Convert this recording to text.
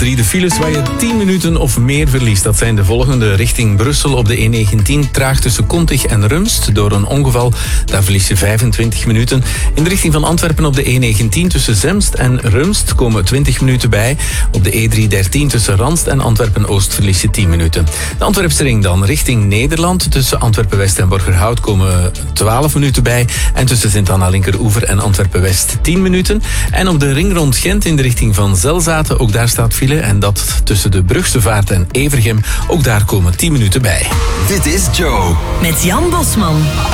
3 de files waar je 10 minuten of meer verliest. Dat zijn de volgende. Richting Brussel op de E19 traag tussen Kontig en Rumst. Door een ongeval, daar verlies je 25 minuten. In de richting van Antwerpen op de E19 tussen Zemst en Rumst komen 20 minuten bij. Op de E313 tussen Randst en Antwerpen-Oost verlies je 10 minuten. De Antwerpse ring dan richting Nederland. Tussen Antwerpen-West en Borgerhout komen 12 minuten bij. En tussen Sint-Anna-Linkeroever en Antwerpen-West 10 minuten. En op de ring rond Gent in de richting van Zelzaten, ook daar staat file. En dat tussen de Brugse Vaart en Evergem, ook daar komen 10 minuten bij. Dit is Joe. Met Jan Bosman.